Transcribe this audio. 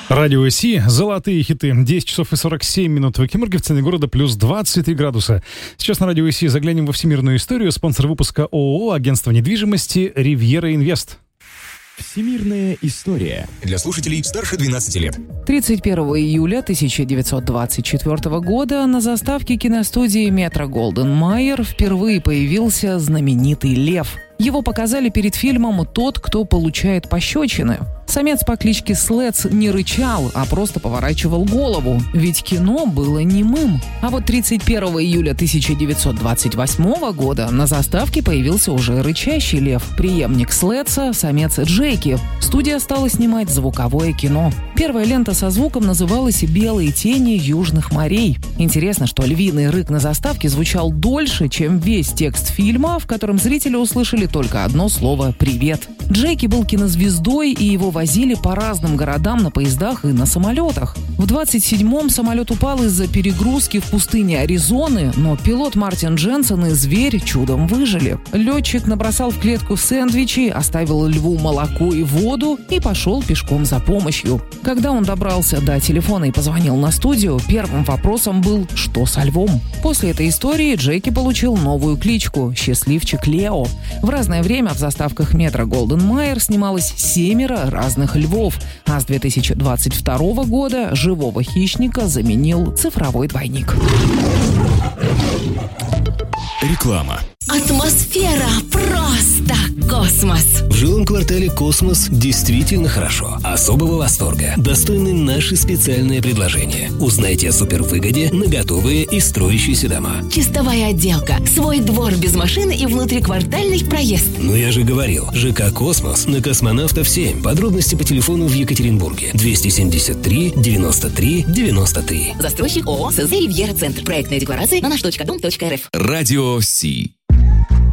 Радио Си, золотые хиты. 10 часов и 47 минут в Экимурге, в центре города, плюс 23 градуса. Сейчас на Радио Си заглянем во всемирную историю. Спонсор выпуска ООО «Агентство недвижимости Ривьера Инвест». Всемирная история. Для слушателей старше 12 лет. 31 июля 1924 года на заставке киностудии «Метро Голден Майер» впервые появился знаменитый лев. Его показали перед фильмом «Тот, кто получает пощечины». Самец по кличке Слец не рычал, а просто поворачивал голову, ведь кино было немым. А вот 31 июля 1928 года на заставке появился уже рычащий лев, преемник Слеца, самец Джеки. Студия стала снимать звуковое кино. Первая лента со звуком называлась «Белые тени южных морей». Интересно, что львиный рык на заставке звучал дольше, чем весь текст фильма, в котором зрители услышали только одно слово «Привет». Джеки был кинозвездой, и его возили по разным городам на поездах и на самолетах. В 27-м самолет упал из-за перегрузки в пустыне Аризоны, но пилот Мартин Дженсен и зверь чудом выжили. Летчик набросал в клетку сэндвичи, оставил льву молоко и воду и пошел пешком за помощью. Когда он добрался до телефона и позвонил на студию, первым вопросом был «Что со львом?». После этой истории Джеки получил новую кличку – «Счастливчик Лео». В разное время в заставках метро Голден Майер снималось 7 разных львов, а с 2022 года живого хищника заменил цифровой двойник. Реклама. Атмосфера просто космос. В жилом квартале «Космос» действительно хорошо. Особого восторга достойны наши специальные предложения. Узнайте о супервыгоде на готовые и строящиеся дома. Чистовая отделка, свой двор без машины и внутриквартальный проезд. Ну я же говорил, ЖК «Космос» на Космонавтов 7. Подробности по телефону в Екатеринбурге. 273 93 93. Застройщик ООО «СЗ Ривьера Центр». Проектная декларация на наш.дом.рф. Радио Си.